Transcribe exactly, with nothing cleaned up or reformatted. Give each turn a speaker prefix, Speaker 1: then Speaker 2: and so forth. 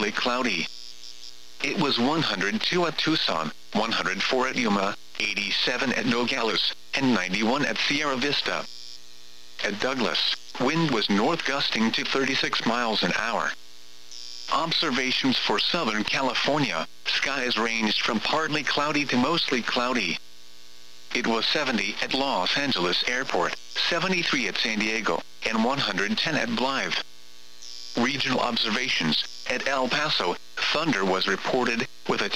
Speaker 1: partly cloudy. It was one hundred two at Tucson, one hundred four at Yuma, eighty-seven at Nogales, and ninety-one at Sierra Vista. At Douglas, wind was north gusting to thirty-six miles an hour. Observations for Southern California, skies ranged from partly cloudy to mostly cloudy. It was seventy at Los Angeles Airport, seventy-three at San Diego, and one hundred ten at Blythe. Regional observations, at El Paso, thunder was reported, with a